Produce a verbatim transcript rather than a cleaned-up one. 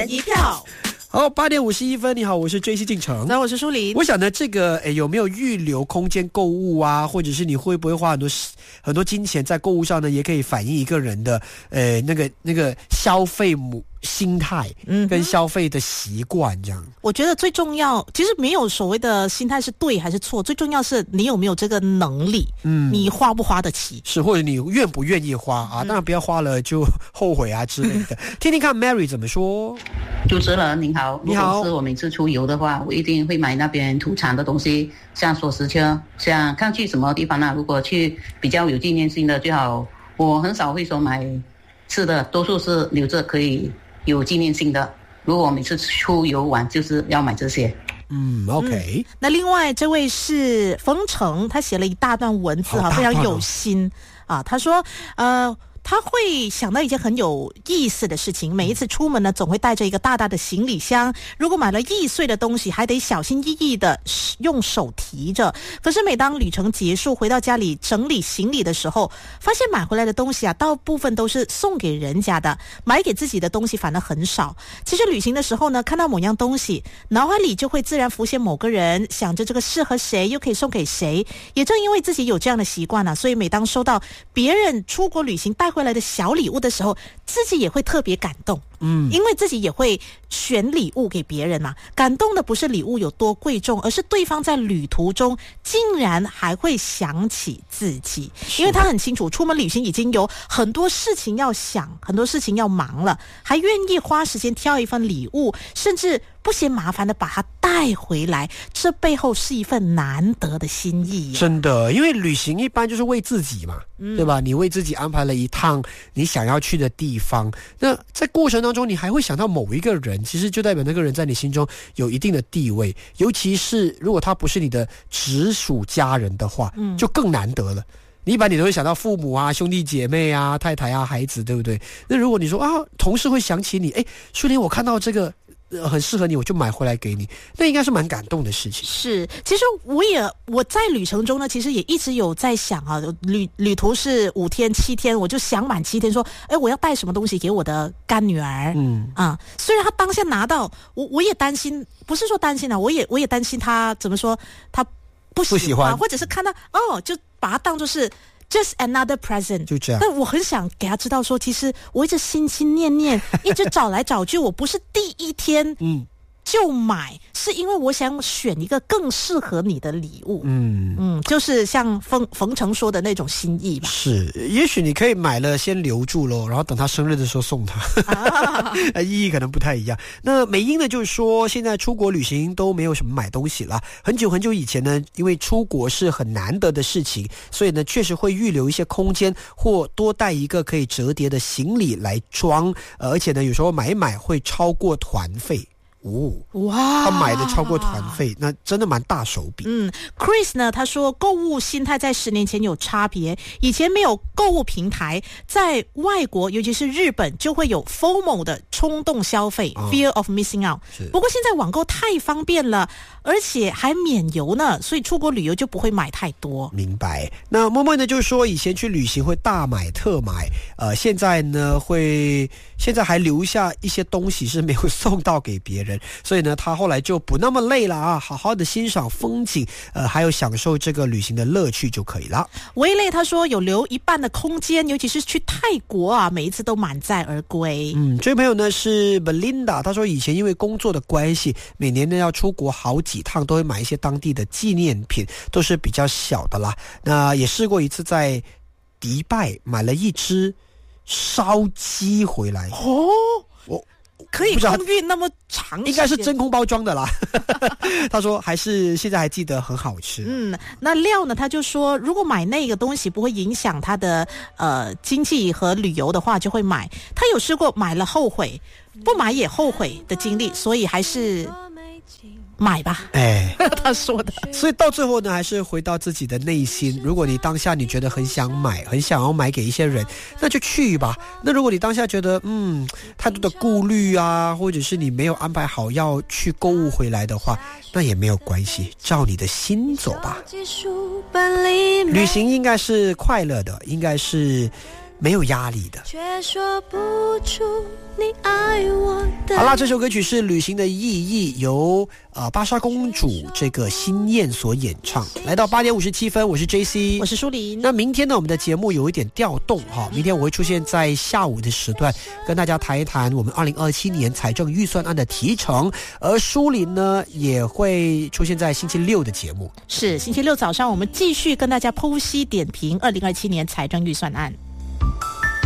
人一票。 好，八点五十一分，你好，我是追西进城， 那我是舒琳。 我想呢，这个诶有没有预留空间购物啊，或者是你会不会花很多很多金钱在购物上呢，也可以反映一个人的呃那个那个消费母心态跟消费的习惯这样。 我觉得最重要，其实没有所谓的心态是对还是错，最重要是你有没有这个能力，嗯，你花不花得起， 是或者你愿不愿意花啊？当然不要花了就后悔啊之类的。听听看 Mary 怎么说。 主持人您好， 你好。 如果是我每次出游的话，我一定会买那边土产的东西，像锁匙圈，像看去什么地方呢、啊？如果去比较有纪念性的最好。我很少会说买吃的，多数是留着可以有纪念性的。如果我每次出游玩就是要买这些。 嗯 ，OK、嗯。 那另外这位是冯程，他写了一大段文字哈、哦，非常有心啊。他说，呃。他会想到一件很有意思的事情，每一次出门呢，总会带着一个大大的行李箱，如果买了易碎的东西，还得小心翼翼的用手提着。可是每当旅程结束，回到家里整理行李的时候，发现买回来的东西啊，大部分都是送给人家的，买给自己的东西反而很少。其实旅行的时候呢，看到某样东西，脑海里就会自然浮现某个人，想着这个适合谁，又可以送给谁。也正因为自己有这样的习惯啊，所以每当收到别人出国旅行带回来的小礼物的时候，自己也会特别感动。嗯，因为自己也会选礼物给别人嘛。感动的不是礼物有多贵重，而是对方在旅途中竟然还会想起自己。因为他很清楚，出门旅行已经有很多事情要想，很多事情要忙了，还愿意花时间挑一份礼物，甚至不嫌麻烦的把它带回来，这背后是一份难得的心意、啊。 真的，因为旅行一般就是为自己嘛、嗯、对吧？你为自己安排了一趟你想要去的地方，那在过程当中你还会想到某一个人，其实就代表那个人在你心中有一定的地位，尤其是如果他不是你的直属家人的话、嗯、就更难得了。你一般你都会想到父母啊、兄弟姐妹啊、太太啊、孩子，对不对？那如果你说啊，同事会想起你，诶，舒琳，我看到这个呃，很适合你，我就买回来给你，那应该是蛮感动的事情。 是，其实我也我在旅程中呢，其实也一直有在想啊，旅旅途是五天七天，我就想满七天，说，哎，我要带什么东西给我的干女儿？嗯啊，虽然她当下拿到，我我也担心，不是说担心啊，我也我也担心她怎么说，她不喜欢， 不喜欢或者是看到哦，就把它当作是。Just another present， 就这样。 但我很想给他知道说，其实我一直心心念念，一直找来找去，我不是第一天嗯就买，是因为我想选一个更适合你的礼物。嗯嗯，就是像冯冯程说的那种心意吧。 是，也许你可以买了先留住咯，然后等他生日的时候送他，啊、意义可能不太一样。那美英呢，就是说现在出国旅行都没有什么买东西了。很久很久以前呢，因为出国是很难得的事情，所以呢，确实会预留一些空间，或多带一个可以折叠的行李来装。呃、而且呢，有时候买一买会超过团费。哦，哇！他买的超过团费，那真的蛮大手笔。 嗯 ，Chris 呢，他说购物心态在十年前有差别，以前没有购物平台，在外国尤其是日本就会有 F O M O 的冲动消费、哦、，Fear of Missing Out。不过现在网购太方便了，而且还免邮呢，所以出国旅游就不会买太多。 明白。那默默呢，就是说以前去旅行会大买特买，呃，现在呢会现在还留下一些东西是没有送到给别人。所以呢，他后来就不那么累了啊，好好的欣赏风景，呃，还有享受这个旅行的乐趣就可以了。 微累他说有留一半的空间，尤其是去泰国啊，每一次都满载而归。 嗯，这位朋友呢是 Belinda， 他说以前因为工作的关系，每年呢要出国好几趟，都会买一些当地的纪念品，都是比较小的啦。那也试过一次在迪拜买了一只烧鸡回来。 哦，我。可以空运那么长时间， 应该是真空包装的啦。他说还是现在还记得很好吃。 嗯，那廖呢，他就说如果买那个东西不会影响他的呃经济和旅游的话就会买。他有试过买了后悔，不买也后悔的经历，所以还是买吧。 哎， 他说的。 所以到最后呢，还是回到自己的内心。如果你当下你觉得很想买，很想要买给一些人，那就去吧。那如果你当下觉得嗯太多的顾虑啊，或者是你没有安排好要去购物回来的话，那也没有关系，照你的心走吧。旅行应该是快乐的，应该是没有压力的。 却说不出你爱我的。 好啦，这首歌曲是《旅行的意义》，由呃芭莎公主这个新燕所演唱。来到八点五十七分，我是 J C， 我是舒琳。 那明天呢，我们的节目有一点调动哈，明天我会出现在下午的时段，跟大家谈一谈我们二零二七年财政预算案的提呈，而舒琳呢也会出现在星期六的节目。 是星期六早上，我们继续跟大家剖析点评二零二七年财政预算案。